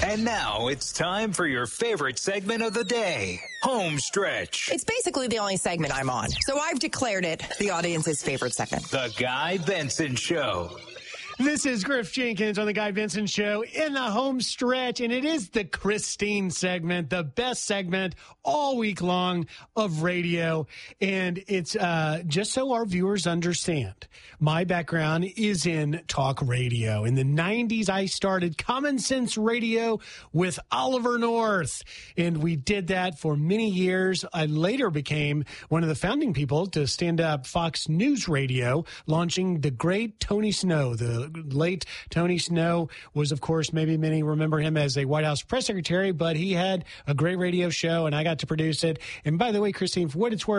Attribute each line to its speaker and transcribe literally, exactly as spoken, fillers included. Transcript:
Speaker 1: And now it's time for your favorite segment of the day, Home Stretch.
Speaker 2: It's basically the only segment I'm on, so I've declared it the audience's favorite segment.
Speaker 1: The Guy Benson Show.
Speaker 3: This is Griff Jenkins on the Guy Benson Show in the home stretch, and it is the Christine segment, the best segment all week long of radio. And it's uh, just so our viewers understand, my background is in talk radio. In the nineties, I started Common Sense Radio with Oliver North, and we did that for many years. I later became one of the founding people to stand up Fox News Radio, launching the great Tony Snow. The late Tony Snow was, of course, maybe many remember him as a White House press secretary, but he had a great radio show, and I got to produce it. And by the way, Christine, for what it's worth,